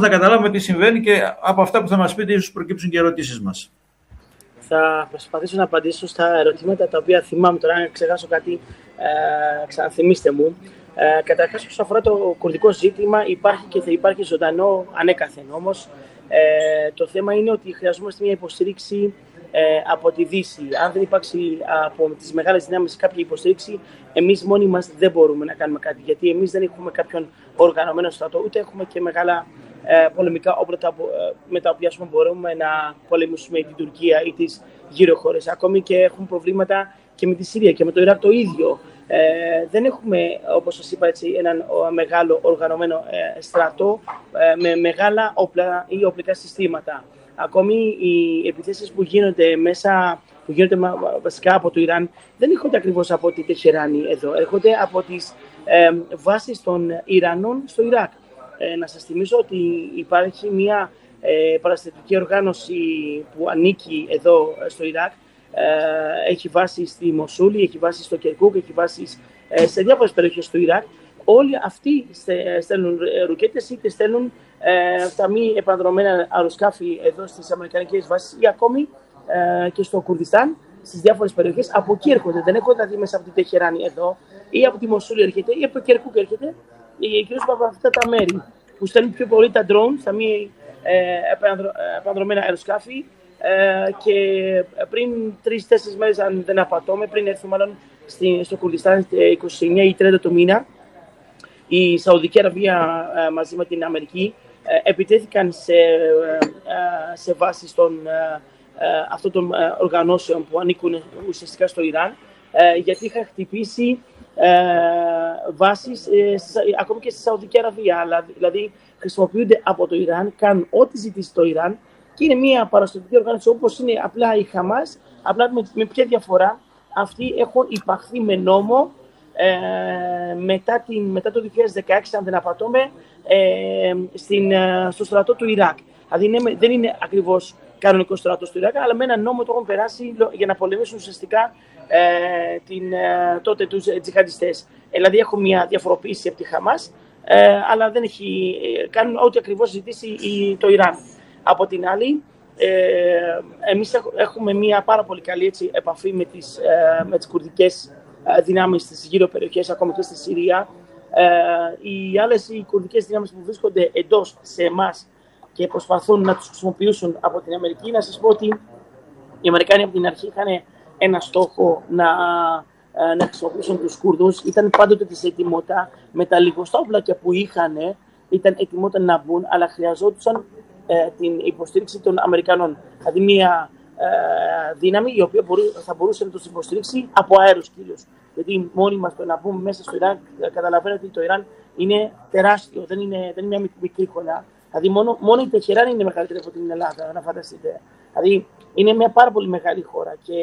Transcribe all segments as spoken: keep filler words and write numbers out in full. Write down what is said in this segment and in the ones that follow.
να καταλάβουμε τι συμβαίνει και από αυτά που θα μας πείτε ίσως προκύψουν και ερωτήσεις μας. Θα προσπαθήσω να απαντήσω στα ερωτήματα τα οποία θυμάμαι τώρα. Αν ξεχάσω κάτι, ε, ξαναθυμίστε μου. Ε, καταρχάς, όσον αφορά το κουρδικό ζήτημα, υπάρχει και θα υπάρχει ζωντανό ανέκαθεν. Όμως, ε, το θέμα είναι ότι χρειαζόμαστε μια υποστήριξη ε, από τη Δύση. Αν δεν υπάρξει από τις μεγάλες δυνάμεις κάποια υποστήριξη, εμείς μόνοι μας δεν μπορούμε να κάνουμε κάτι. Γιατί εμείς δεν έχουμε κάποιον οργανωμένο στρατό, ούτε έχουμε και μεγάλα ε, πολεμικά όπλα τα, ε, με τα οποία πούμε, μπορούμε να πολεμήσουμε την Τουρκία ή τις γύρω χώρες. Ακόμη και έχουν προβλήματα και με τη Συρία και με το Ιράκ το ίδιο. Ε, δεν έχουμε, όπως σας είπα, έτσι, έναν ο, μεγάλο οργανωμένο ε, στρατό ε, με μεγάλα όπλα ή οπλικά συστήματα. Ακόμη οι επιθέσεις που γίνονται μέσα, που γίνονται βασικά από το Ιράν, δεν έρχονται ακριβώς από τη Τεχεράνη εδώ, έρχονται από τις ε, βάσεις των Ιρανών στο Ιράκ. Ε, να σας θυμίσω ότι υπάρχει μια ε, παραστατική οργάνωση που ανήκει εδώ στο Ιράκ. Ε, έχει βάση στη Μοσούλη, έχει βάση στο Κερκούκ, έχει βάση ε, σε διάφορες περιοχές του Ιράκ. Όλοι αυτοί στέλνουν ρουκέτες είτε στέλνουν ε, τα μη επανδρομένα αεροσκάφη εδώ στις αμερικανικές βάσεις ή ακόμη ε, και στο Κουρδιστάν, στις διάφορες περιοχές. Από εκεί έρχονται, δεν έρχονται δηλαδή μέσα από την Τεχεράνη εδώ ή από τη Μοσούλη έρχεται ή από το Κερκούκ έρχεται, κυρίως από αυτά τα μέρη που στέλνουν πιο πολύ τα drones, τα μη ε, επανδρομένα αεροσκάφη. Ε, και πριν τρεις-τέσσερις μέρες, αν δεν απατώμε, πριν έρθουμε μάλλον στη, στο Κουρδιστάν είκοσι εννέα ή τριάντα του μήνα, η Σαουδική Αραβία ε, μαζί με την Αμερική ε, επιτέθηκαν σε, ε, σε βάσεις των, ε, αυτών των ε, οργανώσεων που ανήκουν ουσιαστικά στο Ιράν, ε, γιατί είχαν χτυπήσει ε, βάσεις ε, στις, ακόμη και στη Σαουδική Αραβία. Δηλαδή χρησιμοποιούνται από το Ιράν, κάνουν ό,τι ζητήσει το Ιράν. Και είναι μια παραστατική οργάνωση όπως είναι απλά η Χαμάς, απλά με, με ποια διαφορά αυτοί έχουν υπαχθεί με νόμο ε, μετά, την, μετά το δύο χιλιάδες δεκαέξι, αν δεν απατώμε, ε, στην, ε, στο στρατό του Ιράκ. Δηλαδή είναι, δεν είναι ακριβώς κανονικό στρατό του Ιράκ, αλλά με ένα νόμο το έχουν περάσει για να πολεμήσουν ουσιαστικά ε, την, ε, τότε τους τζιχαντιστές. Ε, δηλαδή έχουν μια διαφοροποίηση από τη Χαμάς, ε, αλλά δεν έχει, ε, κάνουν ό,τι ακριβώς ζητήσει η, το Ιράν. Από την άλλη, ε, εμείς έχουμε μια πάρα πολύ καλή έτσι, επαφή με τις, ε, με τις κουρδικές ε, δυνάμεις στις γύρω περιοχές, ακόμα και στη Συρία. Ε, οι άλλες οι κουρδικές δυνάμεις που βρίσκονται εντός σε εμάς και προσπαθούν να τους χρησιμοποιήσουν από την Αμερική, να σας πω ότι οι Αμερικάνοι από την αρχή είχαν ένα στόχο να, ε, να χρησιμοποιήσουν τους Κούρδους. Ήταν πάντοτε της ετοιμότητα, με τα λιγοστά όπλα που είχαν, ήταν ετοιμότητα να μπουν, αλλά χρειαζόντουσαν Ε, την υποστήριξη των Αμερικανών. Δηλαδή μια ε, δύναμη η οποία μπορεί, θα μπορούσε να τους υποστηρίξει από αέρος κυρίως. Γιατί μόνοι μας το να μπούμε μέσα στο Ιράν, καταλαβαίνετε ότι το Ιράν είναι τεράστιο, δεν είναι, δεν είναι μια μικρή χώρα. Δηλαδή μόνο, μόνο η Τεχεράνη είναι μεγαλύτερη από την Ελλάδα, να φανταστείτε. Δηλαδή είναι μια πάρα πολύ μεγάλη χώρα και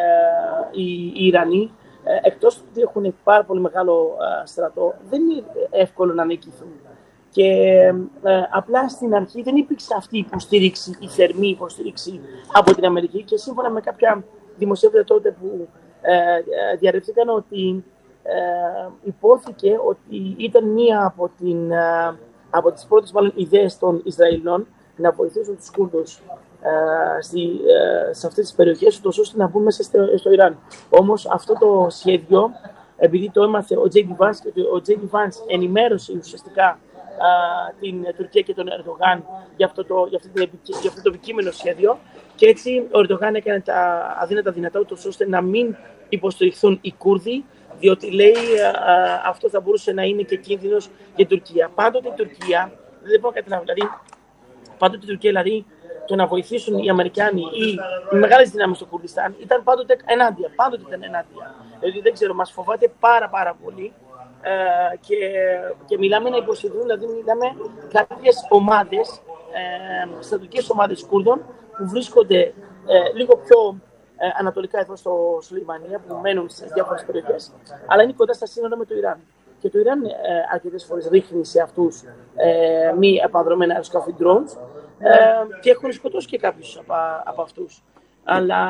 ε, οι, οι Ιρανοί, ε, εκτός ότι έχουν πάρα πολύ μεγάλο ε, στρατό, δεν είναι εύκολο να νικηθούν. Και ε, απλά στην αρχή δεν υπήρξε αυτή η υποστήριξη, η θερμή υποστήριξη από την Αμερική και σύμφωνα με κάποια δημοσιεύματα τότε που ε, ε, διαρρεύτηκαν ότι ε, υπόθηκε ότι ήταν μία από, την, ε, από τις πρώτες μάλλον ιδέες των Ισραηλινών να βοηθήσουν τους Κούρδους ε, στη, ε, σε αυτές τις περιοχές ώστε να μπουν μέσα στο, στο Ιράν. Όμως αυτό το σχέδιο, επειδή το έμαθε ο Τζέι ντι Vance και ο Τζέι ντι Vance ενημέρωσε ουσιαστικά την Τουρκία και τον Ερντογάν για αυτό το, για αυτό το, για αυτό το επικείμενο σχέδιο και έτσι ο Ερντογάν έκανε τα αδύνατα δυνατά ούτως ώστε να μην υποστηριχθούν οι Κούρδοι, διότι λέει α, α, αυτό θα μπορούσε να είναι και κίνδυνος για την Τουρκία. Πάντοτε η Τουρκία, δεν μπορώ να καταλάβω, δηλαδή, πάντοτε η Τουρκία, δηλαδή το να βοηθήσουν οι Αμερικάνοι ή οι μεγάλες δυνάμεις στο Κουρδιστάν ήταν πάντοτε ενάντια, πάντοτε ήταν ενάντια. Δηλαδή δεν ξέρω, μας φοβάται πάρα πάρα πολύ. Ε, και, και μιλάμε να υποστηρίζουν, δηλαδή μιλάμε κάποιες ομάδες, ε, στρατιωτικές ομάδες Κούρδων που βρίσκονται ε, λίγο πιο ε, ανατολικά εδώ στο Σουλεϊμανία, που μένουν στις διάφορες περιοχές, αλλά είναι κοντά στα σύνορα με το Ιράν. Και το Ιράν ε, αρκετές φορές ρίχνει σε αυτούς ε, μη επανδρομένα αεροσκάφη drones ε, και έχουν σκοτώσει και κάποιους από, από αυτούς. Αλλά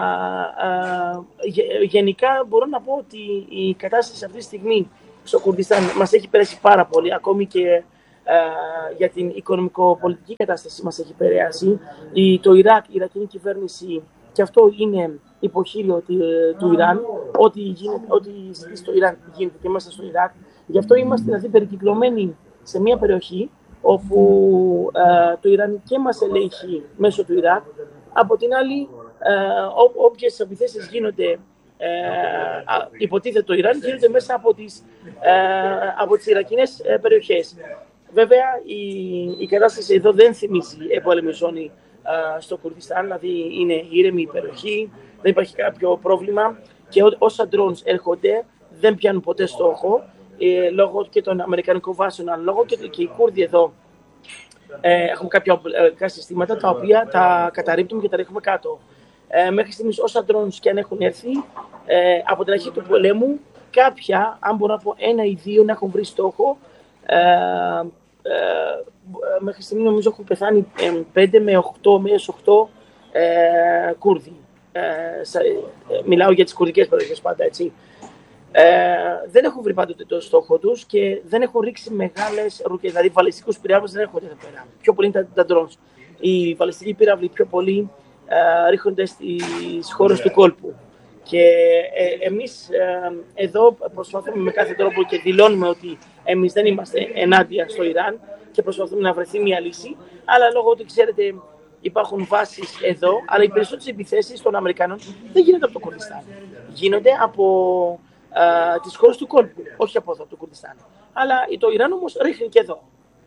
ε, γενικά μπορώ να πω ότι η κατάσταση αυτή τη στιγμή στο Κουρδιστάν μας έχει πέράσει πάρα πολύ, ακόμη και για την οικονομικοπολιτική κατάσταση μας έχει επηρεάσει. Η, το Ιράκ, η Ιρακινή κυβέρνηση, και αυτό είναι υποχείριο του Ιράν, ό,τι γίνεται, ό,τι στο Ιράν γίνεται και μέσα στο Ιράκ. Γι' αυτό είμαστε δηλαδή περικυκλωμένοι σε μια περιοχή όπου ε, το Ιράν και μας ελέγχει μέσω του Ιράκ. Από την άλλη, ε, ό, όποιες επιθέσεις γίνονται, ε, υποτίθεται το Ιράν, γίνονται μέσα από τις, ε, από τις Ιρακινές ε, περιοχές. Βέβαια, η, η κατάσταση εδώ δεν θυμίζει εμπόλεμη ζώνη ε, στο Κουρδιστάν, δηλαδή είναι ήρεμη η περιοχή, δεν υπάρχει κάποιο πρόβλημα και ό, όσα drones έρχονται δεν πιάνουν ποτέ στόχο, ε, λόγω και των αμερικανικών βάσεων, αλλά λόγω και, και οι Κούρδοι εδώ ε, έχουμε κάποια ε, συστήματα τα οποία τα καταρρίπτουμε και τα ρίχνουμε κάτω. Ε, μέχρι στιγμής όσα drones και αν έχουν έρθει, ε, από την αρχή του πολέμου, κάποια, αν μπορώ να πω ένα ή δύο, να έχουν βρει στόχο. Ε, ε, μέχρι στιγμή νομίζω έχουν πεθάνει πέντε με οκτώ ε, Κούρδοι. Ε, ε, μιλάω για τις κουρδικές περιοχές πάντα, έτσι. Ε, δεν έχουν βρει πάντοτε το στόχο τους και δεν έχουν ρίξει μεγάλες ρουκές, δηλαδή βαλιστικούς πυράβλους δεν έρχονται εδώ πέρα. Πιο πολύ είναι τα, τα drones. Οι βαλιστικοί πυράβλοι πιο πολύ ε, ρίχνονται στις χώρες του κόλπου. Και ε, εμείς ε, εδώ προσπαθούμε με κάθε τρόπο και δηλώνουμε ότι εμείς δεν είμαστε ενάντια στο Ιράν και προσπαθούμε να βρεθεί μια λύση. Αλλά λόγω ότι, ξέρετε, υπάρχουν βάσεις εδώ, αλλά οι περισσότερες επιθέσεις των Αμερικανών δεν γίνονται από το Κουρδιστάν. Γίνονται από ε, τις χώρες του κόλπου, όχι από εδώ, από το Κουρδιστάν. Αλλά το Ιράν όμως ρίχνει και εδώ.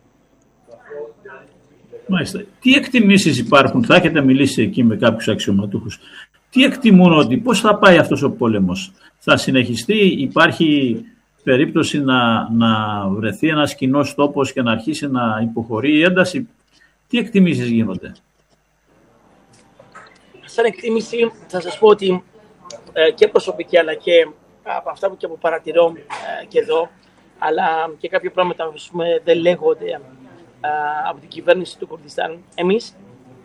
Μάλιστα. Τι εκτιμήσεις υπάρχουν, θα έχετε μιλήσει εκεί με κάποιους αξιωματούχους, τι εκτιμούν ότι πώς θα πάει αυτός ο πόλεμος, θα συνεχιστεί, υπάρχει περίπτωση να, να βρεθεί ένας κοινός τόπος και να αρχίσει να υποχωρεί η ένταση, τι εκτιμήσεις γίνονται? Σαν εκτίμηση θα σας πω ότι ε, και προσωπική αλλά και από αυτά που, και που παρατηρώ ε, και εδώ, αλλά και κάποια πράγματα που πούμε, δεν λέγονται ε, από την κυβέρνηση του Κουρδιστάν. Εμείς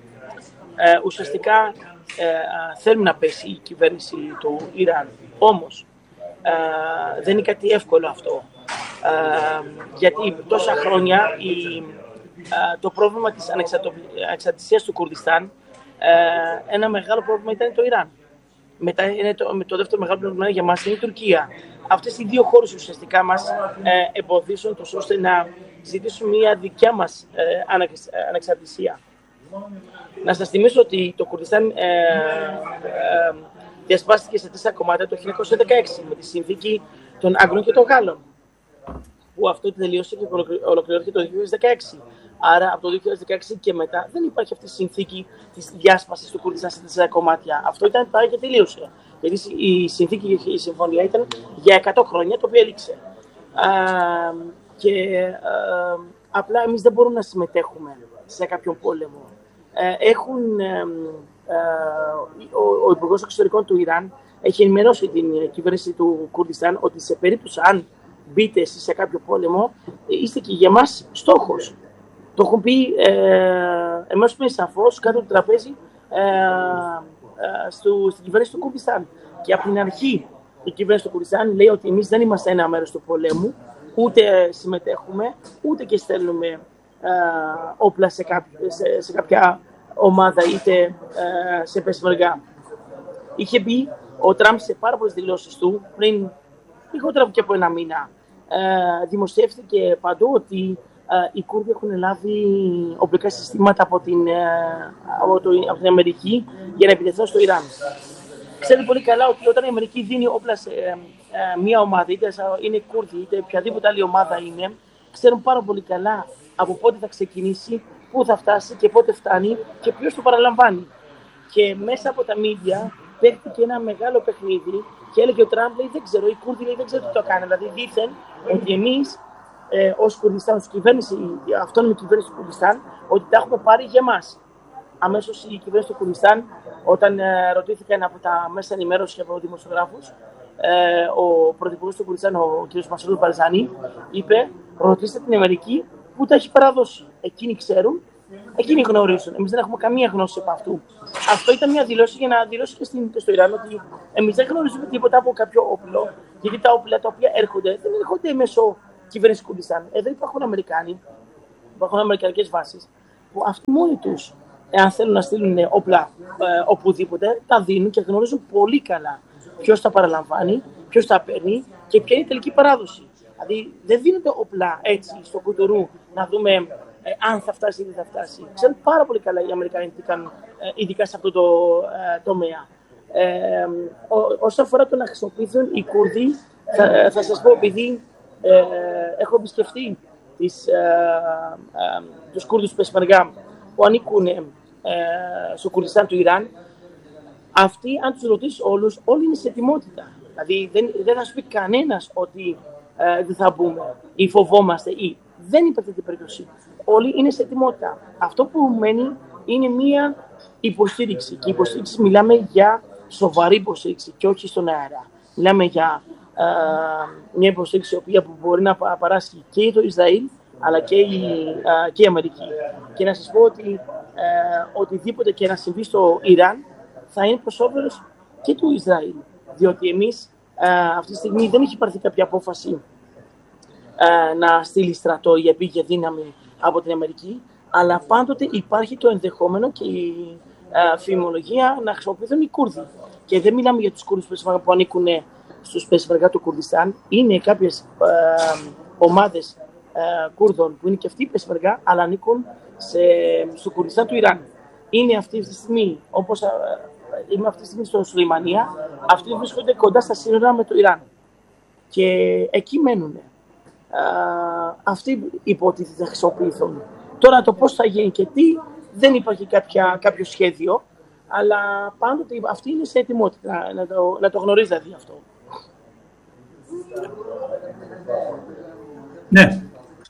ε, ουσιαστικά ε, θέλουμε να πέσει η κυβέρνηση του Ιράν. Όμως ε, δεν είναι κάτι εύκολο αυτό. Ε, γιατί τόσα χρόνια η, ε, το πρόβλημα της ανεξαρτησίας του Κουρδιστάν, ε, ένα μεγάλο πρόβλημα ήταν το Ιράν. Μετά είναι το, το δεύτερο μεγάλο πρόβλημα για μας είναι η Τουρκία. Αυτές οι δύο χώρες ουσιαστικά μας ε, εμποδίσουν τόσο ώστε να ζητήσουμε μια δικιά μας ε, ανεξαρτησία. Να σας θυμίσω ότι το Κουρδιστάν ε, ε, διασπάστηκε σε τέσσερα κομμάτια το χίλια εννιακόσια δεκαέξι με τη συνθήκη των Άγγλων και των Γάλλων, που αυτό τελείωσε και ολοκληρώθηκε το δύο χιλιάδες δεκαέξι. Άρα από το δύο χιλιάδες δεκαέξι και μετά δεν υπάρχει αυτή η συνθήκη της διάσπασης του Κουρδιστάν σε τέσσερα κομμάτια. Αυτό ήταν πάει και τελείωσε. Γιατί η συνθήκη και η συμφωνία ήταν για εκατό χρόνια, το οποίο έληξε. Α, και α, απλά εμείς δεν μπορούμε να συμμετέχουμε σε κάποιον πόλεμο. Ε, έχουν, ε, ε, ο, ο Υπουργός Εξωτερικών του Ιράν έχει ενημερώσει την κυβέρνηση του Κουρδιστάν ότι σε περίπτωση αν μπείτε σε κάποιο πόλεμο, είστε και για μας στόχος. Το έχουν πει ε, εμάς με σαφώς κάτω από το τραπέζι ε, ε, στο, στην κυβέρνηση του Κουρδιστάν. Και από την αρχή η κυβέρνηση του Κουρδιστάν λέει ότι εμείς δεν είμαστε ένα μέρος του πολέμου, ούτε συμμετέχουμε, ούτε και στέλνουμε ε, όπλα σε, κάποιο, σε, σε κάποια ομάδα είτε ε, σε πεσμεργά. Είχε πει ο Τραμπ σε πάρα πολλές δηλώσεις του πριν λιγότερα και από ένα μήνα. Ε, δημοσιεύτηκε παντού ότι ε, οι Κούρδοι έχουν λάβει οπλικά συστήματα από την, ε, από, το, από την Αμερική για να επιτεθούν στο Ιράν. Ξέρετε πολύ καλά ότι όταν η Αμερική δίνει όπλα σε ε, ε, μία ομάδα, είτε είναι Κούρδοι είτε οποιαδήποτε άλλη ομάδα είναι, ξέρουν πάρα πολύ καλά από πότε θα ξεκινήσει, πού θα φτάσει και πότε φτάνει και ποιος το παραλαμβάνει. Και μέσα από τα media παίχτηκε ένα μεγάλο παιχνίδι και έλεγε ο Τραμπ, λέει, δεν ξέρω, οι Κούρδοι λέει, δεν ξέρω τι το κάνει. Δηλαδή δήθεν ότι εμείς ε, ως Κουρδιστάν, ως κυβέρνηση, η αυτόνομη κυβέρνηση του Κουρδιστάν, ότι τα έχουμε πάρει για μας. Αμέσως η κυβέρνηση του Κουρδιστάν, όταν ε, ρωτήθηκαν από τα μέσα ενημέρωση και από δημοσιογράφους, ε, ο πρωθυπουργός του Κουρδιστάν, ο κ. Μασούρ Μπαρζάνι, είπε: ρωτήστε την Αμερική που τα έχει παραδώσει. Εκείνοι ξέρουν, εκείνοι γνωρίζουν. Εμείς δεν έχουμε καμία γνώση από αυτού. Αυτό ήταν μια δηλώση για να δηλώσει και, στην, και στο Ιράν ότι εμείς δεν γνωρίζουμε τίποτα από κάποιο όπλο, γιατί τα όπλα τα οποία έρχονται δεν έρχονται μέσω κυβέρνηση Κουρδιστάν. Εδώ υπάρχουν Αμερικάνοι, υπάρχουν αμερικανικές βάσεις, που αυτοί μόνοι τους, εάν θέλουν να στείλουν όπλα ε, οπουδήποτε, τα δίνουν και γνωρίζουν πολύ καλά ποιος τα παραλαμβάνει, ποιος τα παίρνει και ποια είναι η τελική παράδοση. Δηλαδή δεν δίνονται όπλα έτσι στο κουτουρού να δούμε ε, αν θα φτάσει ή δεν θα φτάσει. Ξέρουν πάρα πολύ καλά οι Αμερικανοί τι κάνουν, ε, ειδικά σε αυτό το ε, τομέα. Ε, ό, όσον αφορά το να χρησιμοποιηθούν οι Κούρδοι, θα, θα σας πω, επειδή ε, έχω επισκεφτεί τις, ε, ε, τους Κούρδους Πεσμεργά που ανήκουν ε, στο Κουρδιστάν του Ιράν, αυτοί, αν τους ρωτήσεις όλους, όλοι είναι σε ετοιμότητα. Δηλαδή δεν, δεν θα σου πει κανένας ότι ε, δεν θα μπούμε ή φοβόμαστε ή δεν υπάρχει τέτοια περίπτωση. Όλοι είναι σε ετοιμότητα. Αυτό που μένει είναι μία υποστήριξη. Και υποστήριξη μιλάμε για σοβαρή υποστήριξη και όχι στον αέρα. Μιλάμε για ε, μια υποστήριξη η οποία μπορεί να παράσχει και το Ισραήλ αλλά και η, ε, και η Αμερική. Και να σας πω ότι ε, οτιδήποτε και να συμβεί στο Ιράν θα είναι προς όφελος και του Ισραήλ. Διότι εμείς ε, αυτή τη στιγμή δεν έχει πάρθει κάποια απόφαση ε, να στείλει στρατό ή επίγεια δύναμη από την Αμερική, αλλά πάντοτε υπάρχει το ενδεχόμενο και η ε, φημολογία να χρησιμοποιηθούν οι Κούρδοι. Και δεν μιλάμε για τους Κούρδους που ανήκουν στους Πεσμεργά του Κουρδιστάν. Είναι κάποιες ε, ομάδες ε, Κούρδων που είναι και αυτοί Πεσμεργά, αλλά ανήκουν σε, στο Κουρδιστάν του Ιράν. Είναι αυτή τη στιγμή, όπως ε, είμαι αυτή τη στιγμή στο Σουλεϊμανία, αυτοί βρίσκονται κοντά στα σύνορα με το Ιράν. Και εκεί μένουν. Ε, αυτοί υποτίθεται θα χρησιμοποιηθούν. Τώρα το πώς θα γίνει και τι, δεν υπάρχει κάποια, κάποιο σχέδιο, αλλά πάντοτε αυτοί είναι σε ετοιμότητα, να, να, το, να το γνωρίζει δηλαδή αυτό. Ναι.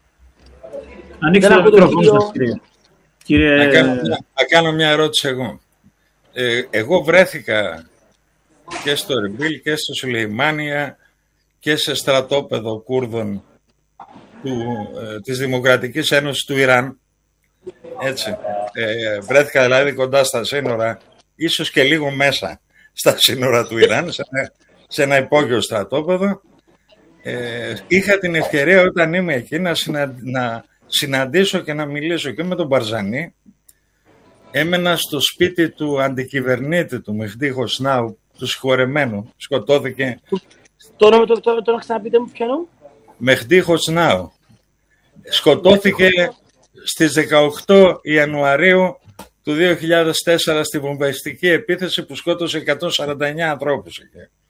Ανοίξτε το μικρόφωνο σας, κύριε. κύριε... Να, κάνω μια, να κάνω μια ερώτηση εγώ. Ε, εγώ βρέθηκα και στο Ερμπίλ και στο Σουλεϊμάνια και σε στρατόπεδο Κούρδων του, ε, της Δημοκρατικής Ένωσης του Ιράν. Έτσι. Ε, βρέθηκα δηλαδή κοντά στα σύνορα, ίσως και λίγο μέσα στα σύνορα του Ιράν, σε ένα, σε ένα υπόγειο στρατόπεδο. Ε, είχα την ευκαιρία όταν είμαι εκεί να, συνα, να συναντήσω και να μιλήσω και με τον Μπαρζανί. Έμενα στο σπίτι του αντικυβερνήτη του Μεχντή Χοσνάου, του συγχωρεμένου. Σκοτώθηκε. Τώρα το, το, το, το ξαναπείτε μου ποιανού. Μεχντή Χοσνάου. Σκοτώθηκε στις δεκαοκτώ Ιανουαρίου του δύο χιλιάδες τέσσερα στη βομβαϊστική επίθεση που σκότωσε εκατόν σαράντα εννέα ανθρώπους.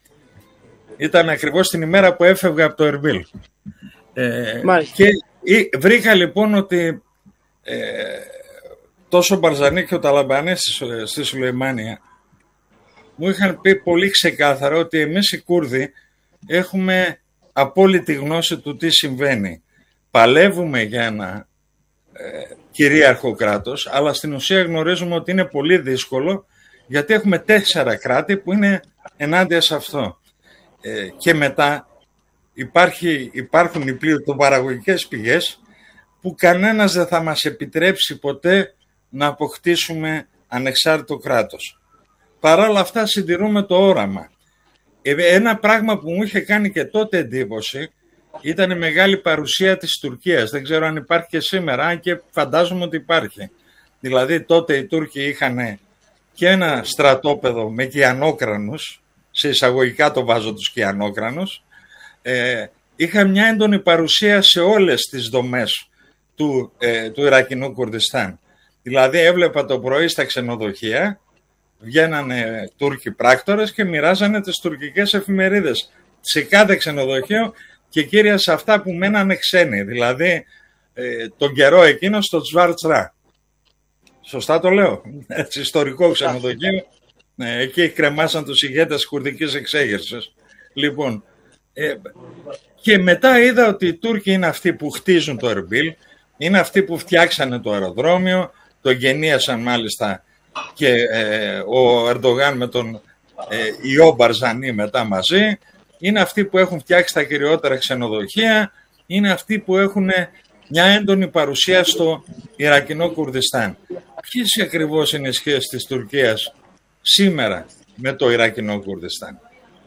Ήταν ακριβώς την ημέρα που έφευγα από το Ερμπίλ. Ε, και βρήκα λοιπόν ότι ε, τόσο ο Μπαρζανί και ο Ταλαμπανής στη Σουλεϊμάνια μου είχαν πει πολύ ξεκάθαρα ότι εμείς οι Κούρδοι έχουμε απόλυτη γνώση του τι συμβαίνει. Παλεύουμε για ένα ε, κυρίαρχο κράτος, αλλά στην ουσία γνωρίζουμε ότι είναι πολύ δύσκολο, γιατί έχουμε τέσσερα κράτη που είναι ενάντια σε αυτό. Ε, και μετά υπάρχει, υπάρχουν οι πλουτοπαραγωγικές πηγές που κανένας δεν θα μας επιτρέψει ποτέ να αποκτήσουμε ανεξάρτητο κράτος. Παρ' όλα αυτά συντηρούμε το όραμα. Ένα πράγμα που μου είχε κάνει και τότε εντύπωση ήταν η μεγάλη παρουσία της Τουρκίας. Δεν ξέρω αν υπάρχει και σήμερα, αν και φαντάζομαι ότι υπάρχει. Δηλαδή τότε οι Τούρκοι είχαν και ένα στρατόπεδο με κιανόκρανους, σε εισαγωγικά το βάζω τους κιανόκρανους, ε, είχαν μια έντονη παρουσία σε όλες τις δομές του, ε, του Ιρακινού Κουρδιστάν. Δηλαδή έβλεπα το πρωί στα ξενοδοχεία, βγαίνανε Τούρκοι πράκτορες και μοιράζανε τις τουρκικές εφημερίδες σε κάθε ξενοδοχείο και κύρια σε αυτά που μένανε ξένοι, δηλαδή ε, τον καιρό εκείνο στο Τσβάρτσρα. Σωστά το λέω, έτσι, ιστορικό ξενοδοχείο, ε, εκεί κρεμάσαν τους ηγέτες κουρδικής εξέγερσης. Λοιπόν, ε, και μετά είδα ότι οι Τούρκοι είναι αυτοί που χτίζουν το Ερμπίλ, είναι αυτοί που φτιάξανε το αεροδρόμιο, το γενίασαν μάλιστα και ε, ο Ερντογάν με τον ε, Ιώ Μπαρζανί μετά μαζί, είναι αυτοί που έχουν φτιάξει τα κυριότερα ξενοδοχεία, είναι αυτοί που έχουν μια έντονη παρουσία στο Ιρακινό Κουρδιστάν. Ποιες ακριβώς είναι οι σχέσεις της Τουρκίας σήμερα με το Ιρακινό Κουρδιστάν?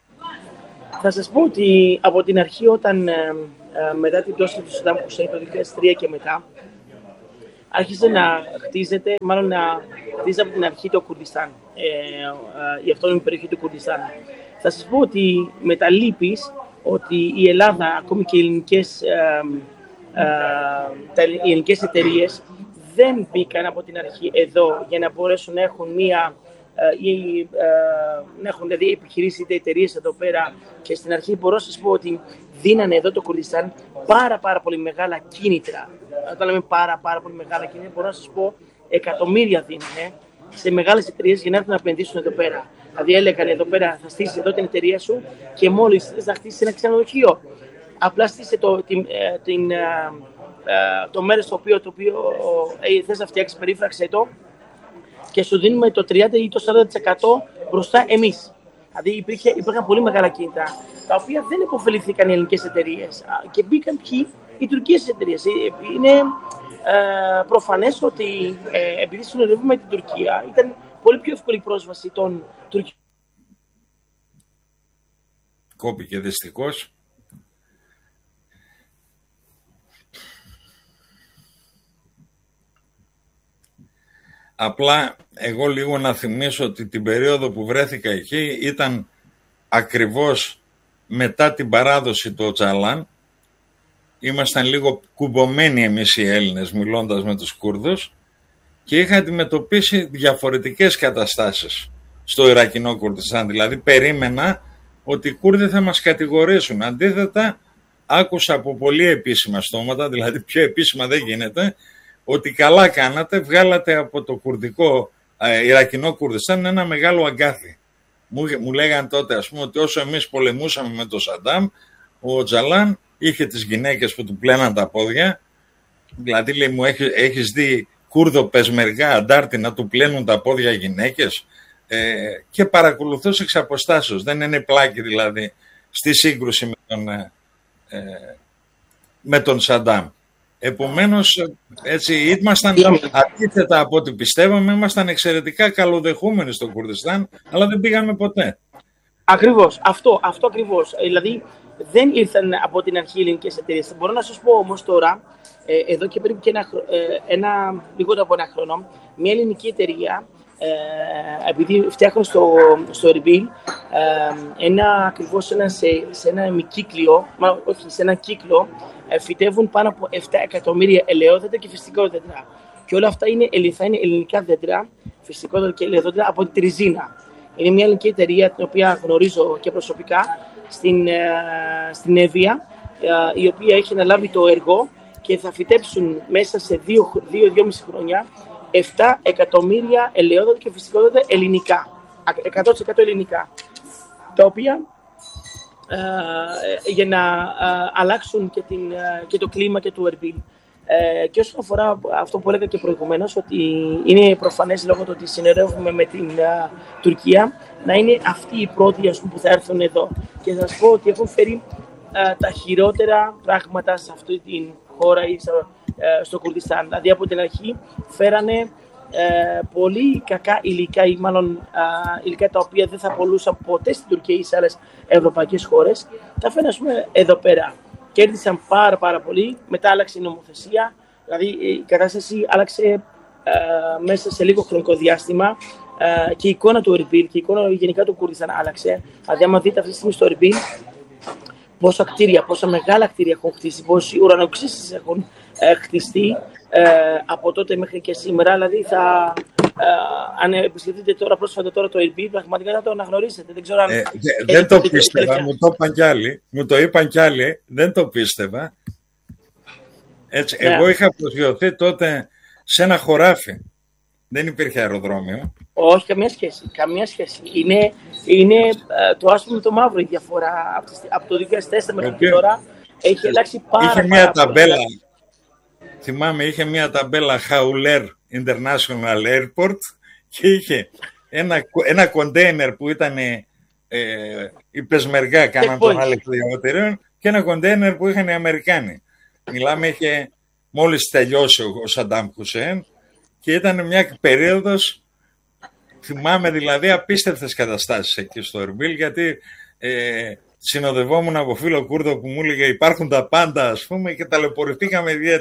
Θα σας πω ότι από την αρχή, όταν ε, ε, μετά την πτώση του Σαντάμ Χουσέιν το δύο χιλιάδες τρία και μετά, άρχισε να χτίζεται, μάλλον να χτίζεται από την αρχή το Κουρδιστάν, ε, ε, η αυτόνομη περιοχή του Κουρδιστάν. Θα σας πω ότι με τα λύπης ότι η Ελλάδα, ακόμη και οι ελληνικές, ε, ε, τα, οι ελληνικές εταιρείες δεν μπήκαν από την αρχή εδώ για να μπορέσουν να έχουν μία ε, ή, ε, να έχουν δηλαδή επιχειρήσεις είτε εταιρείες εδώ πέρα, και στην αρχή μπορώ να σας πω ότι δίνανε εδώ το Κουρδιστάν πάρα πάρα πολύ μεγάλα κίνητρα. Όταν λέμε πάρα πάρα πολύ μεγάλα κίνητρα, μπορώ να σας πω εκατομμύρια δίνανε σε μεγάλες εταιρείες για να έρθουν να επενδύσουν εδώ πέρα. Δηλαδή έλεγαν εδώ πέρα θα στήσεις εδώ την εταιρεία σου και μόλις θες να χτίσεις ένα ξενοδοχείο, απλά στήσε το, την, την, το μέρος το οποίο, το οποίο ε, θες να φτιάξεις, περίφραξε το και σου δίνουμε το τριάντα ή το σαράντα τοις εκατό μπροστά εμείς. Δηλαδή υπήρχε, υπήρχαν πολύ μεγάλα κίνητρα, τα οποία δεν υποφελήθηκαν οι ελληνικές εταιρείες και μπήκαν ποιοι, οι τουρκικές εταιρείες. Είναι ε, προφανές ότι ε, επειδή συνοδεύουμε την Τουρκία, ήταν πολύ πιο εύκολη πρόσβαση των Τουρκικών. Κόπηκε δυστυχώς. Απλά εγώ λίγο να θυμίσω ότι την περίοδο που βρέθηκα εκεί ήταν ακριβώς μετά την παράδοση του Οτσαλάν. Ήμασταν λίγο κουμπωμένοι εμείς οι Έλληνες μιλώντας με τους Κούρδους και είχα αντιμετωπίσει διαφορετικές καταστάσεις στο Ιρακινό Κουρδιστάν. Δηλαδή περίμενα ότι οι Κούρδοι θα μας κατηγορήσουν. Αντίθετα άκουσα από πολύ επίσημα στόματα, δηλαδή πιο επίσημα δεν γίνεται, ότι καλά κάνατε, βγάλατε από το κουρδικό, ε, Ιρακινό Κουρδιστάν ένα μεγάλο αγκάθι. Μου, μου λέγαν τότε, ας πούμε, ότι όσο εμείς πολεμούσαμε με τον Σαντάμ, ο Τζαλάν είχε τις γυναίκες που του πλέναν τα πόδια. Δηλαδή, λέει, μου έχεις, έχεις δει Κούρδο πεσμεργά αντάρτη να του πλένουν τα πόδια γυναίκες, ε, και παρακολουθούσε εξ αποστάσεως. Δεν είναι πλάκη δηλαδή στη σύγκρουση με τον, ε, με τον Σαντάμ. Επομένως, έτσι, ήμασταν αντίθετα από ό,τι πιστεύαμε, ήμασταν εξαιρετικά καλοδεχούμενοι στο Κουρδιστάν, αλλά δεν πήγαμε ποτέ. Ακριβώς, αυτό, αυτό ακριβώς. Δηλαδή, δεν ήρθαν από την αρχή οι ελληνικές εταιρείες. Μπορώ να σας πω όμως τώρα, ε, εδώ και περίπου και ένα, ε, ένα, λιγότερο από ένα χρόνο, μια ελληνική εταιρεία, ε, επειδή φτιάχνουν στο, στο Ερμπίλ, ε, ένα, ακριβώς ένα, σε, σε ένα ημικύκλιο, μα, όχι, σε ένα κύκλο, ε, φυτεύουν πάνω από επτά εκατομμύρια ελαιόδεντρα και φυσικόδεντρα. Και όλα αυτά είναι, θα είναι ελληνικά δέντρα, φυσικόδεντρα και ελαιόδεντρα από την Τριζίνα. Είναι μια ελληνική εταιρεία την οποία γνωρίζω και προσωπικά στην, ε, στην Εύβοια, ε, η οποία έχει αναλάβει το έργο και θα φυτέψουν μέσα σε δύο με δυόμισι χρόνια επτά εκατομμύρια ελαιόδεντρα και φυσικόδεντρα ελληνικά, εκατό τοις εκατό ελληνικά, τα οποία ε, για να ε, αλλάξουν και, την, ε, και το κλίμα και το Ερμπίλ. Ε, και όσον αφορά αυτό που έλεγα και προηγουμένως, ότι είναι προφανές λόγω του ότι συνεργεύουμε με την uh, Τουρκία, να είναι αυτοί οι πρώτοι, ας πούμε, που θα έρθουν εδώ. Και θα σας πω ότι έχουν φέρει uh, τα χειρότερα πράγματα σε αυτή την χώρα ή στο, uh, στο Κουρδιστάν. Δηλαδή από την αρχή φέρανε uh, πολύ κακά υλικά ή μάλλον uh, υλικά τα οποία δεν θα πολλούσαν ποτέ στην Τουρκία ή σε άλλες ευρωπαϊκές χώρες. Τα φέρνουν, ας πούμε, εδώ πέρα. Κέρδισαν πάρα πάρα πολύ, μετά άλλαξε η νομοθεσία, δηλαδή η κατάσταση άλλαξε ε, μέσα σε λίγο χρονικό διάστημα ε, και η εικόνα του Ερμπίλ και η εικόνα γενικά του Κουρδιστάν άλλαξε. Δηλαδή άμα δείτε αυτή τη στιγμή στο Ερμπίλ πόσα κτίρια, πόσα μεγάλα κτίρια έχουν χτίσει, πόσοι ουρανοξύσεις έχουν ε, χτιστεί ε, από τότε μέχρι και σήμερα. Δηλαδή θα, ε, αν επισκεφτείτε τώρα πρόσφατα τώρα το Ερμπίλ, πραγματικά θα το αναγνωρίσετε. Δεν ξέρω αν... Ε, δε, δεν το πίστευα, μου το είπαν κι άλλοι, μου το είπαν κι άλλοι, δεν το πίστευα. Έτσι, yeah. Εγώ είχα προσγειωθεί τότε σε ένα χωράφι. Δεν υπήρχε αεροδρόμιο. Όχι, καμία σχέση. Καμία σχέση. Είναι, είναι ε, το άσπρο με το μαύρο η διαφορά. Από, από το δύο χιλιάδες τέσσερα μέχρι okay. τώρα έχει αλλάξει πάρα, είχε πάρα, μια πάρα ταμπέλα, πολύ. Θυμάμαι, είχε μια ταμπέλα Howler International Airport και είχε ένα, ένα κοντέινερ που ήταν ε, οι πεσμεργά κάναν τον άλεξο διαβατηρίων και ένα κοντέινερ που είχαν οι Αμερικάνοι. Μιλάμε, είχε μόλις τελειώσει ο Σαντάμ Χουσέιν και ήταν μια περίοδος, θυμάμαι δηλαδή, απίστευτες καταστάσεις εκεί στο Ερμπίλ, γιατί ε, συνοδευόμουν από φίλο Κούρδο που μου έλεγε υπάρχουν τα πάντα, ας πούμε, και ταλαιπωρηθήκαμε ιδιαίτερα.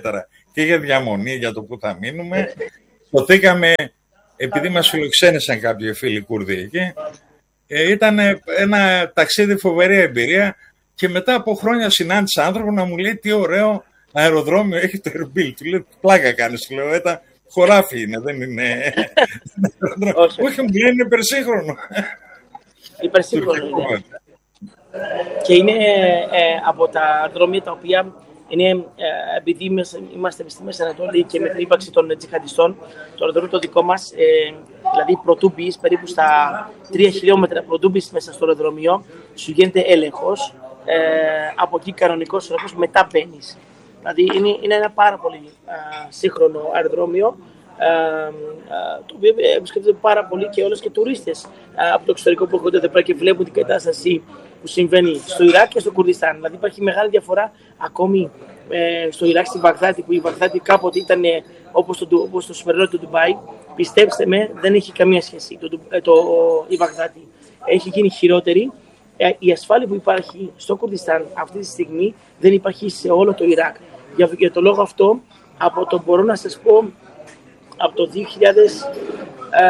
και για διαμονή, για το που θα μείνουμε. Σωθήκαμε, επειδή μας φιλοξένησαν κάποιοι φίλοι Κούρδοι εκεί. Ε, ήταν ένα ταξίδι, φοβερή εμπειρία, και μετά από χρόνια συνάντησα άνθρωπο να μου λέει τι ωραίο αεροδρόμιο έχει το Ερμπίλ. Του λέω, πλάκα κάνεις, του λέω, ήταν χωράφι είναι, δεν είναι όχι, μου λέει, είναι υπερσύγχρονο. Υπερσύγχρονο είναι. Και είναι ε, από τα αεροδρόμια τα οποία είναι, ε, επειδή είμαστε στη Μέση Ανατολή και με την ύπαρξη των τζιχαντιστών, το αεροδρόμιο το δικό μας, ε, δηλαδή πρωτού μπεις, περίπου στα τρία χιλιόμετρα πρωτού μπεις μέσα στο αεροδρόμιο, σου γίνεται έλεγχος, ε, από εκεί κανονικός έλεγχος, μετά μπαίνεις. Δηλαδή είναι, είναι ένα πάρα πολύ α, σύγχρονο αεροδρόμιο, α, α, το οποίο επισκέπτονται πάρα πολύ και όλες και τουρίστες α, από το εξωτερικό που έρχονται εδώ πέρα και βλέπουν την κατάσταση που συμβαίνει στο Ιράκ και στο Κουρδιστάν. Δηλαδή υπάρχει μεγάλη διαφορά ακόμη ε, στο Ιράκ, στη Βαγδάτη, που η Βαγδάτη κάποτε ήταν ε, όπως, το, όπως το σημερινό του Ντουμπάι. Πιστέψτε με, δεν έχει καμία σχέση το, το, το, η Βαγδάτη. Έχει γίνει χειρότερη. Ε, η ασφάλεια που υπάρχει στο Κουρδιστάν αυτή τη στιγμή δεν υπάρχει σε όλο το Ιράκ. Για, για το λόγο αυτό, από το μπορώ να σας πω, από το δύο χιλιάδες, ε,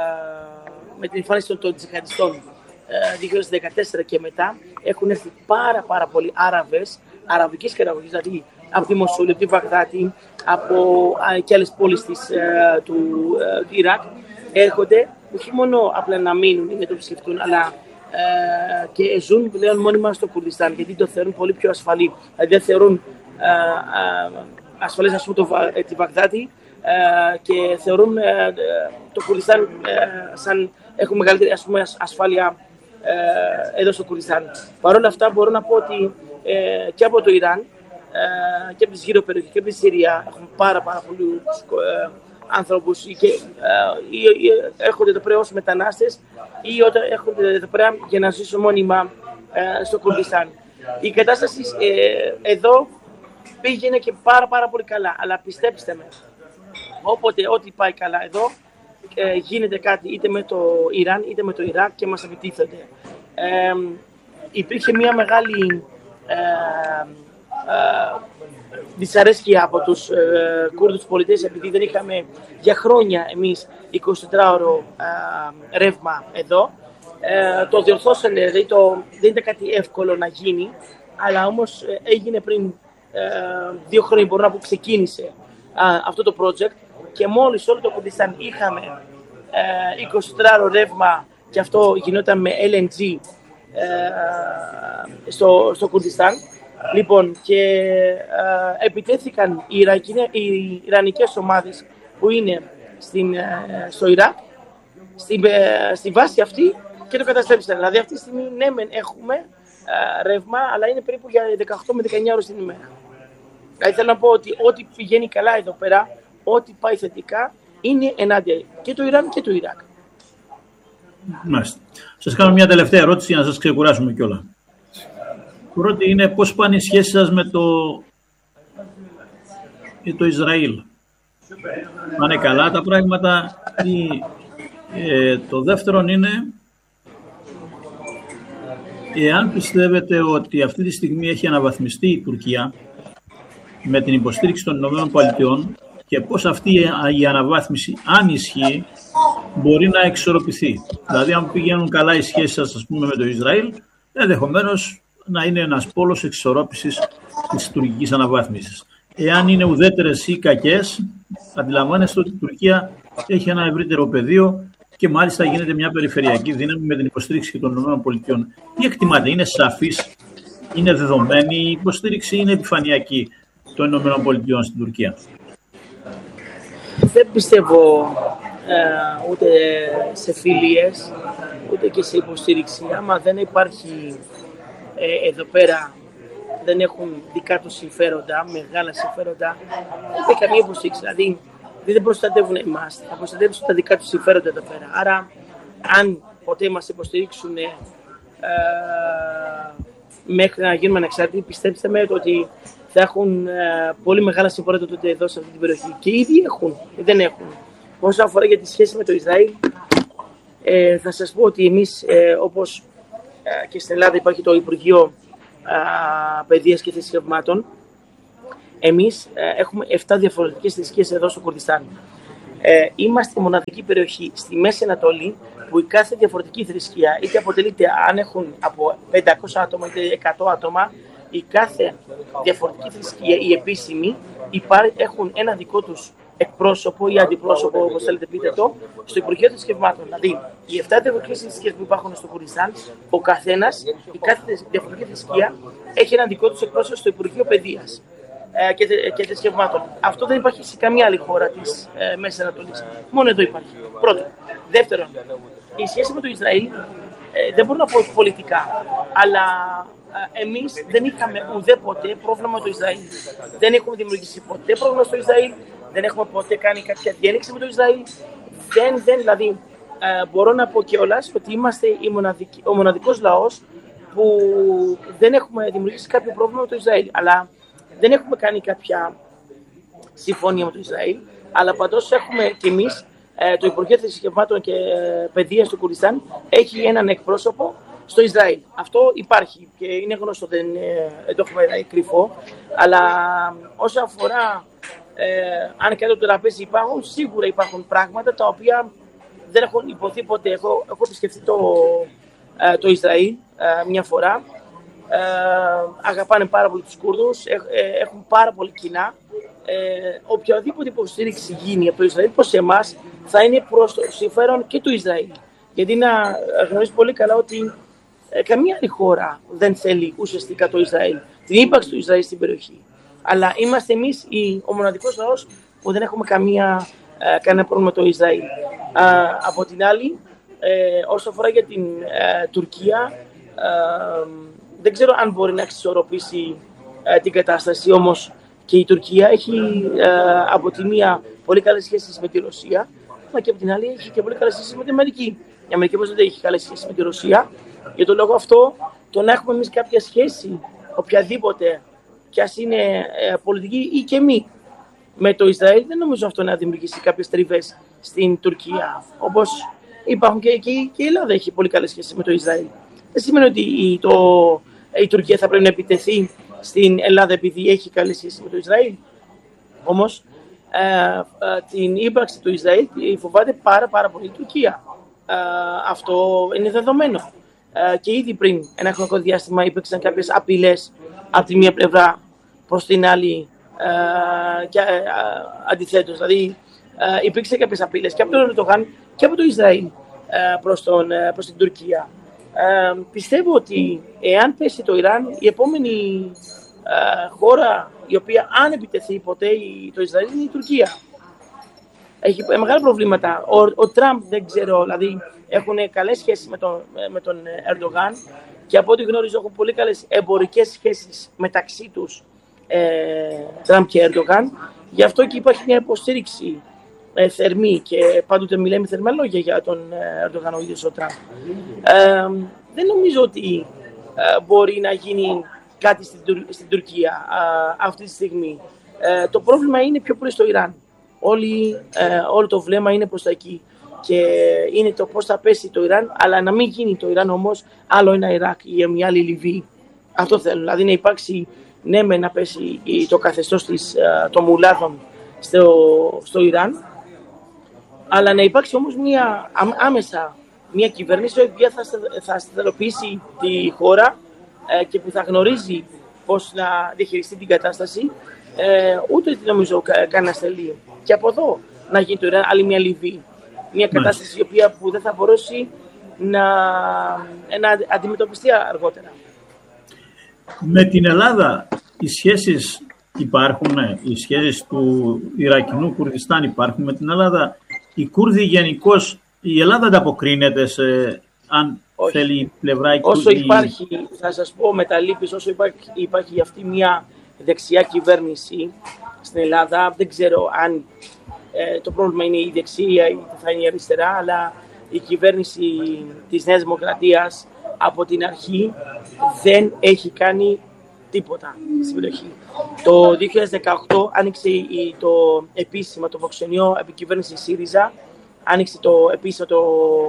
με την εμφάνιση των, των τζιχαντιστών, ε, δύο χιλιάδες δεκατέσσερα και μετά, έχουν έρθει πάρα πάρα πολλοί Άραβες, αραβικής καταγωγής, δηλαδή από τη Μοσούλη, από τη Βαγδάτη, από ε, και άλλες πόλεις της, ε, του, ε, του Ιράκ, έρχονται όχι μόνο απλά να μείνουν ή να το επισκεφτούν, αλλά ε, και ζουν πλέον μόνιμα στο Κουρδιστάν, γιατί το θεωρούν πολύ πιο ασφαλή. Δηλαδή δεν θεωρούν Uh, uh, ασφαλές, ας πούμε, το, uh, τη Βαγδάτη uh, και θεωρούν uh, το Κουρδιστάν uh, σαν έχουν μεγαλύτερη, ας πούμε, ασφάλεια uh, εδώ στο Κουρδιστάν. Παρ' όλα αυτά μπορώ να πω ότι uh, και από το Ιράν uh, και από τις γύρω περιοχές και από τη Συρία έχουν πάρα πάρα πολλούς uh, άνθρωπους και uh, ή, ή, έρχονται εδώ πέρα ως μετανάστες ή όταν έρχονται εδώ πέρα για να ζήσουν μόνιμα uh, στο Κουρδιστάν. Η κατάσταση uh, εδώ πήγαινε και πάρα πάρα πολύ καλά, αλλά πιστέψτε με, όποτε ό,τι πάει καλά εδώ, ε, γίνεται κάτι είτε με το Ιράν είτε με το Ιράκ και μας επιτίθενται. Ε, υπήρχε μια μεγάλη ε, ε, δυσαρέσκεια από τους ε, Κούρδους πολίτες, επειδή δεν είχαμε για χρόνια εμείς εικοσιτετράωρο ε, ρεύμα εδώ. Ε, το διορθώσανε, δηλαδή το, δεν ήταν κάτι εύκολο να γίνει, αλλά όμως ε, έγινε πριν Uh, δύο χρόνια, μπορώ να πω, ξεκίνησε uh, αυτό το project και μόλις όλο το Κουρδιστάν είχαμε uh, εικοσιτετράωρο ρεύμα και αυτό γινόταν με ελ εν τζι uh, στο, στο Κουρδιστάν. Λοιπόν, και uh, επιτέθηκαν οι, Ιρακινε, οι Ιρανικές ομάδες που είναι στην, uh, στο Ιράκ στη, uh, στη βάση αυτή και το καταστρέψαν. Δηλαδή αυτή τη στιγμή ναι μεν έχουμε uh, ρεύμα, αλλά είναι περίπου για δεκαοκτώ με δεκαεννιά ώρες την ημέρα. Δηλαδή θέλω να πω ότι ό,τι πηγαίνει καλά εδώ πέρα, ό,τι πάει θετικά, είναι ενάντια και του Ιράν και του Ιράκ. Μάλιστα. Σας κάνω μια τελευταία ερώτηση για να σας ξεκουράσουμε κιόλα. Πρώτη είναι πώς πάνε οι σχέσεις σας με το, με το Ισραήλ. Πάνε καλά τα πράγματα ή ε, το δεύτερο είναι εάν πιστεύετε ότι αυτή τη στιγμή έχει αναβαθμιστεί η Τουρκία με την υποστήριξη των Ηνωμένων Πολιτειών και πώς αυτή η αναβάθμιση, αν ισχύει, μπορεί να εξορροπηθεί. Δηλαδή, αν πηγαίνουν καλά οι σχέσεις σας, ας πούμε, με το Ισραήλ, ενδεχομένως να είναι ένας πόλος εξορρόπησης της τουρκικής αναβάθμισης. Εάν είναι ουδέτερες ή κακές, αντιλαμβάνεστε ότι η Τουρκία έχει ένα ευρύτερο πεδίο και μάλιστα γίνεται μια περιφερειακή δύναμη με την υποστήριξη των ΗΠΑ. Τι εκτιμάτε, είναι σαφής, είναι δεδομένη η υποστήριξη, είναι επιφανειακή των ΗΠΑ στην Τουρκία? Δεν πιστεύω ε, ούτε σε φιλίες, ούτε και σε υποστήριξη. Άμα δεν υπάρχει ε, εδώ πέρα, δεν έχουν δικά τους συμφέροντα, μεγάλα συμφέροντα, δεν έχει καμία υποστήριξη. Δηλαδή, δεν προστατεύουν εμάς, θα προστατεύσουν τα δικά τους συμφέροντα εδώ πέρα. Άρα, αν ποτέ μας υποστηρίξουν ε, μέχρι να γίνουμε ανεξάρτητοι, πιστέψτε με ότι θα έχουν ε, πολύ μεγάλα συμφέροντα τότε εδώ σε αυτή την περιοχή. Και ήδη έχουν, δεν έχουν. Όσον αφορά για τη σχέση με το Ισραήλ, ε, θα σας πω ότι εμείς, ε, όπως ε, και στην Ελλάδα υπάρχει το Υπουργείο ε, Παιδείας και Θρησκευμάτων, Εμείς ε, έχουμε επτά διαφορετικές θρησκείες εδώ στο Κουρδιστάν. Ε, είμαστε η μοναδική περιοχή στη Μέση Ανατολή που η κάθε διαφορετική θρησκεία, είτε αποτελείται αν έχουν από πεντακόσια άτομα είτε εκατό άτομα, η κάθε διαφορετική θρησκεία, οι επίσημοι, έχουν ένα δικό τους εκπρόσωπο ή αντιπρόσωπο, όπως θέλετε πείτε το, στο Υπουργείο Θρησκευμάτων. Δηλαδή, οι επτά διαφορετικές θρησκείες που υπάρχουν στο Κουρδιστάν, ο καθένας, η κάθε διαφορετική θρησκεία, έχει ένα δικό τους εκπρόσωπο στο Υπουργείο Παιδείας ε, και, και Θρησκευμάτων. Αυτό δεν υπάρχει σε καμία άλλη χώρα της ε, Μέσης Ανατολής. Μόνο εδώ υπάρχει. Πρώτον. Δεύτερον, η σχέση με το Ισραήλ ε, δεν μπορώ να πω πολιτικά, αλλά ε, εμείς δεν είχαμε ουδέποτε πρόβλημα με το Ισραήλ. Δεν έχουμε δημιουργήσει ποτέ πρόβλημα στο Ισραήλ. Δεν έχουμε ποτέ κάνει κάποια διένεξη με το Ισραήλ. Δεν, δεν, δηλαδή, ε, μπορώ να πω κιόλας ότι είμαστε η μοναδική, ο μοναδικός λαός που δεν έχουμε δημιουργήσει κάποιο πρόβλημα με το Ισραήλ. Αλλά δεν έχουμε κάνει κάποια συμφωνία με το Ισραήλ. Αλλά παντός έχουμε κι εμείς, ε, το Υπουργείο Θρησκευμάτων και ε, Παιδείας του Κουρδιστάν έχει έναν εκπρόσωπο στο Ισραήλ. Αυτό υπάρχει και είναι γνωστό, δεν ε, το έχουμε κρυφό. Αλλά όσον αφορά Ε, αν κάτω από το τραπέζι υπάρχουν, σίγουρα υπάρχουν πράγματα τα οποία δεν έχουν υποθεί ποτέ. Έχω, έχω επισκεφτεί το, ε, το Ισραήλ ε, μια φορά. Ε, αγαπάνε πάρα πολύ τους Κούρδους, ε, ε, έχουν πάρα πολύ κοινά. Ε, οποιαδήποτε υποστήριξη γίνει από το Ισραήλ προς εμάς θα είναι προς το συμφέρον και του Ισραήλ. Γιατί να γνωρίζει πολύ καλά ότι ε, καμία άλλη χώρα δεν θέλει ουσιαστικά το Ισραήλ, την ύπαρξη του Ισραήλ στην περιοχή. Αλλά είμαστε εμείς ο μοναδικός λαός που δεν έχουμε καμία, ε, κανένα πρόβλημα με το Ισραήλ. Α, από την άλλη, ε, όσο αφορά για την ε, Τουρκία, ε, δεν ξέρω αν μπορεί να εξισορροπήσει ε, την κατάσταση, όμως και η Τουρκία έχει ε, από τη μία πολύ καλές σχέσεις με τη Ρωσία, αλλά και από την άλλη έχει και πολύ καλές σχέσεις με την Αμερική. Η Αμερική όμως δεν έχει καλές σχέσεις με τη Ρωσία. Για τον λόγο αυτό, το να έχουμε εμείς κάποια σχέση, οποιαδήποτε, κι ας είναι ε, πολιτική ή και μη, με το Ισραήλ, δεν νομίζω αυτό να δημιουργήσει κάποιες τριβές στην Τουρκία. Όπως υπάρχουν και, και, και η Ελλάδα έχει πολύ καλές σχέσεις με το Ισραήλ. Δεν σημαίνει ότι η, το, η Τουρκία θα πρέπει να επιτεθεί στην Ελλάδα επειδή έχει καλές σχέσεις με το Ισραήλ. Όμως ε, ε, την ύπαρξη του Ισραήλ φοβάται πάρα, πάρα πολύ η Τουρκία. Ε, αυτό είναι δεδομένο. Ε, και ήδη πριν ένα χρονικό διάστημα υπήρξαν κάποιες απειλές από τη μία πλευρά προς την άλλη ε, και ε, αντιθέτως. Δηλαδή ε, υπήρξαν κάποιες απειλές και από τον Ερντογάν και από το Ισραήλ ε, προς, τον, ε, προς την Τουρκία. Ε, πιστεύω ότι εάν πέσει το Ιράν, η επόμενη ε, χώρα η οποία αν επιτεθεί ποτέ το Ισραήλ είναι η Τουρκία. Έχει μεγάλα προβλήματα. Ο, ο Τραμπ δεν ξέρω, δηλαδή έχουν καλές σχέσεις με τον, με τον Ερντογάν και από ό,τι γνωρίζω έχουν πολύ καλές εμπορικές σχέσεις μεταξύ τους ε, Τραμπ και Ερντογάν. Γι' αυτό και υπάρχει μια υποστήριξη ε, θερμή και πάντοτε μιλάμε θερμά λόγια για τον Ερντογάν ο ίδιος ο Τραμπ. Ε, δεν νομίζω ότι ε, μπορεί να γίνει κάτι στην, Τουρ, στην Τουρκία ε, αυτή τη στιγμή. Ε, το πρόβλημα είναι πιο πολύ στο Ιράν. Όλοι, ε, όλο το βλέμμα είναι προς τα εκεί και είναι το πώς θα πέσει το Ιράν, αλλά να μην γίνει το Ιράν όμως άλλο ένα Ιράκ ή μια άλλη Λιβύη. Αυτό θέλουν, δηλαδή να υπάρξει, ναι με να πέσει το καθεστώς της, των μουλάδων στο, στο Ιράν, αλλά να υπάρξει όμως μια, άμεσα μια κυβέρνηση η οποία θα, θα σταθεροποιήσει τη χώρα ε, και που θα γνωρίζει πώς να διαχειριστεί την κατάσταση. Ε, ούτε νομίζω κα, κανένα θέλει. Και από εδώ να γίνει το Ιράν άλλη μια Λιβύη. Μια κατάσταση η οποία που δεν θα μπορέσει να, να αντιμετωπιστεί αργότερα. Με την Ελλάδα οι σχέσεις υπάρχουν, οι σχέσεις του Ιρακινού Κουρδιστάν υπάρχουν με την Ελλάδα. Οι Κούρδοι γενικώς, η Ελλάδα ανταποκρίνεται σε, αν όχι. Θέλει η πλευρά... Όσο η... υπάρχει, θα σας πω με τα λύπης, όσο υπάρχει, υπάρχει αυτή μια δεξιά κυβέρνηση στην Ελλάδα, δεν ξέρω αν ε, το πρόβλημα είναι η δεξιά ή θα είναι η αριστερά, αλλά η κυβέρνηση της Νέας Δημοκρατίας από την αρχή δεν έχει κάνει τίποτα στην περιοχή. Το δύο χιλιάδες δεκαοκτώ άνοιξε το επίσημα το προξενείο επικυβέρνηση ΣΥΡΙΖΑ, άνοιξε το επίσημα το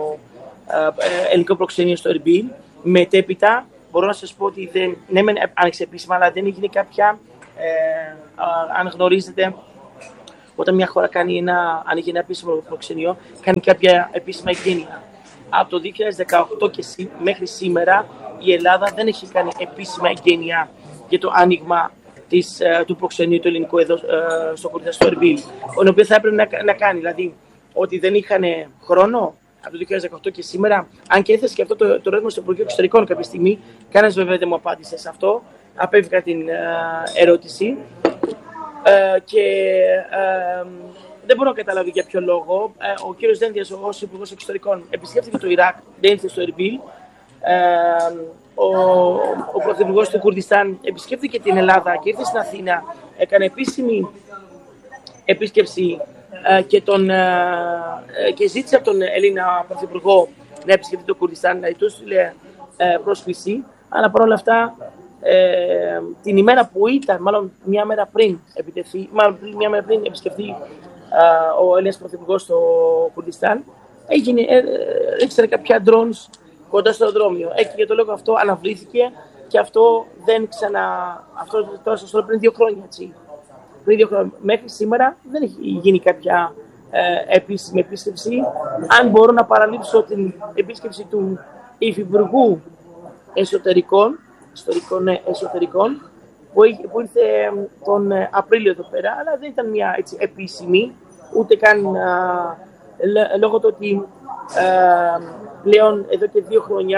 ε, ελληνικό προξενείο στο Ερμπίλ. Μετέπειτα μπορώ να σας πω ότι δεν, ναι, άνοιξε επίσημα, αλλά δεν έγινε κάποια ε, αν γνωρίζετε, όταν μια χώρα κάνει ένα, ανοίγει ένα επίσημο προξενείο, κάνει κάποια επίσημα εγγένεια. Από το δύο χιλιάδες δεκαοκτώ και σή, μέχρι σήμερα η Ελλάδα δεν έχει κάνει επίσημα εγγένεια για το άνοιγμα της, του προξενείου του ελληνικού εδώ στο Κουρδιστάν, στο Ερμπίλ, ο οποίο θα έπρεπε να, να κάνει. Δηλαδή, ότι δεν είχαν χρόνο από το δύο χιλιάδες δεκαοκτώ και σήμερα, αν και έθεσε και αυτό το, το ερώτημα στο Υπουργείο Εξωτερικών κάποια στιγμή, κανένας βέβαια δεν μου απάντησε σε αυτό. Απέφυγα την ερώτηση. Ε, και ε, δεν μπορώ να καταλάβω για ποιο λόγο. Ε, ο κύριος Δένδιας, ως Υπουργός Εξωτερικών, επισκέφθηκε το Ιράκ, δεν ήρθε στο Ερμπίλ. Ε, ο, ο Πρωθυπουργός του Κουρδιστάν επισκέφθηκε την Ελλάδα και ήρθε στην Αθήνα, έκανε επίσημη επίσκεψη ε, και, τον, ε, και ζήτησε από τον Έλληνα Πρωθυπουργό να επισκεφτεί το Κουρδιστάν, να του στείλε ε, πρόσκληση, αλλά παρόλα αυτά Ε, την ημέρα που ήταν, μάλλον μια μέρα πριν επιτεθεί, μάλλον μια μέρα πριν επισκεφθεί ε, ο Έλληνας Πρωθυπουργός στο Κουρδιστάν, έγινε, ε, έξερε κάποια drones κοντά στο αεροδρόμιο. Ε, και για το λόγο αυτό αναβλήθηκε και αυτό δεν ξανα. Αυτό τώρα σας το λέω πριν δύο χρόνια. Έτσι. Πριν δύο χρόνια. Μέχρι σήμερα δεν έχει γίνει κάποια ε, επίσημη επίσκεψη. Αν μπορώ να παραλείψω την επίσκεψη του Υφυπουργού Εσωτερικών, ιστορικών εσωτερικών, που, που ήρθε τον Απρίλιο εδώ πέρα, αλλά δεν ήταν μια έτσι, επίσημη, ούτε καν α, λόγω του ότι α, πλέον εδώ και δύο χρόνια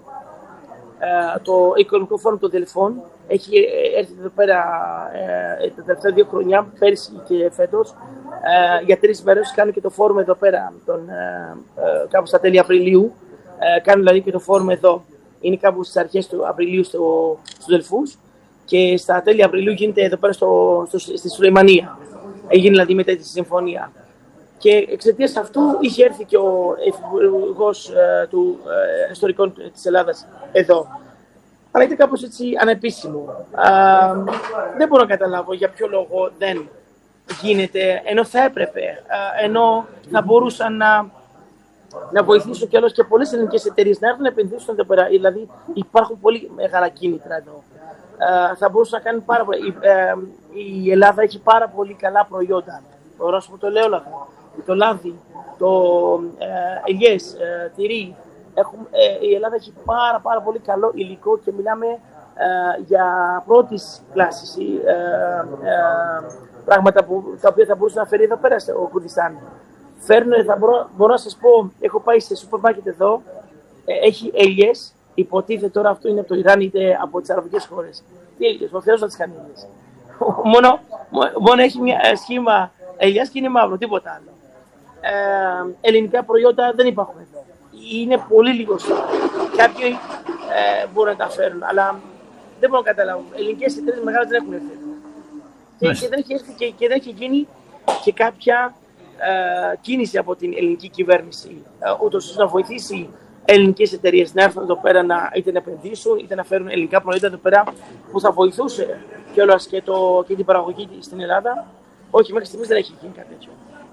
α, το Οικονομικό Φόρουμ των Δελφών έχει έρθει εδώ πέρα ε, τα τελευταία δύο χρόνια, πέρσι και φέτος, ε, για τρεις μέρες κάνουν και το φόρουμ εδώ πέρα, τον, ε, ε, κάπου στα τέλη Απριλίου, ε, κάνουν δηλαδή και το φόρουμ εδώ. Είναι κάπου στις αρχές του Απριλίου στο, στους Δελφούς και στα τέλη Απριλίου γίνεται εδώ πέρα στο, στο, στη Σουλεϊμανία. Έγινε δηλαδή μετά τη συμφωνία. Και εξαιτίας αυτού είχε έρθει και ο Υπουργός ε, του ε, Ιστορικών της Ελλάδας εδώ. Αλλά ήταν κάπως έτσι ανεπίσημο. Α, δεν μπορώ να καταλάβω για ποιο λόγο δεν γίνεται, ενώ θα έπρεπε, α, ενώ θα μπορούσαν να να βοηθήσουν κι άλλως και πολλές ελληνικές εταιρείες να έρθουν να επενδύσουν εδώ πέρα. Δηλαδή υπάρχουν πολύ μεγάλα κίνητρα εδώ. Ε, θα μπορούσαν να κάνουν πάρα πολλά. Η, ε, η Ελλάδα έχει πάρα πολύ καλά προϊόντα. Το ρώσιμο, το ελαιόλαδο, το λάδι, το ε, ελιές, ε, τυρί. Έχουμε, ε, η Ελλάδα έχει πάρα, πάρα πολύ καλό υλικό και μιλάμε ε, για πρώτης κλάσης ε, ε, πράγματα που, τα οποία θα μπορούσε να φέρει εδώ πέρα στο Κουρδιστάν. Φέρνω, θα μπορώ, μπορώ να σας πω, έχω πάει σε σούπερ μάρκετ εδώ, ε, έχει ελιές, υποτίθεται τώρα αυτό είναι από το Ιράν είτε από τις αραβικές χώρες. Τι ελιές, ο Θεός να τις κάνει ελιές. μόνο, μόνο έχει μια ε, σχήμα ελιάς και είναι μαύρο, τίποτα άλλο. Ε, ελληνικά προϊόντα δεν υπάρχουν εδώ. Είναι πολύ λίγο σώμα. Κάποιοι ε, μπορούν να τα φέρουν, αλλά δεν μπορώ να καταλάβω. Ελληνικές εταιρείες μεγάλες δεν έχουν έρθει εδώ. Και, και, δεν έχει έρθει και, και δεν έχει γίνει και κάποια Uh, κίνηση από την ελληνική κυβέρνηση, uh, ούτως ώστε να βοηθήσει ελληνικές εταιρείες να έρθουν εδώ πέρα να, είτε να επενδύσουν είτε να φέρουν ελληνικά προϊόντα εδώ πέρα που θα βοηθούσε κιόλας και, το, και την παραγωγή στην Ελλάδα. Όχι, μέχρι στιγμής δεν έχει γίνει κάτι τέτοιο.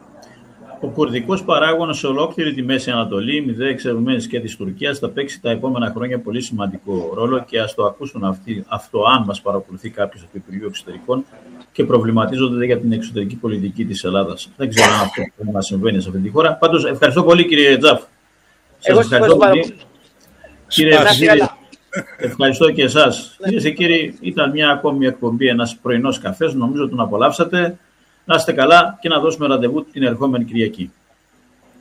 Ο κουρδικός παράγων σε ολόκληρη τη Μέση Ανατολή, μηδέ εξαιρουμένης και της Τουρκίας, θα παίξει τα επόμενα χρόνια πολύ σημαντικό ρόλο και ας το ακούσουν αυτοί, αυτό αν μας παρακολουθεί κάποιος από το Υπουργείο Εξωτερικών και προβληματίζονται για την εξωτερική πολιτική της Ελλάδας. Δεν ξέρω αν αυτό μπορεί να συμβαίνει σε αυτή τη χώρα. Πάντως, ευχαριστώ πολύ κύριε Τζαφ. Εγώ σας ευχαριστώ πολύ. Κύριε Βασίλη, ευχαριστώ και εσάς. Κυρίες και κύριοι, ήταν μια ακόμη εκπομπή, ένας πρωινός καφές. Νομίζω τον απολαύσατε. Να είστε καλά και να δώσουμε ραντεβού την ερχόμενη Κυριακή.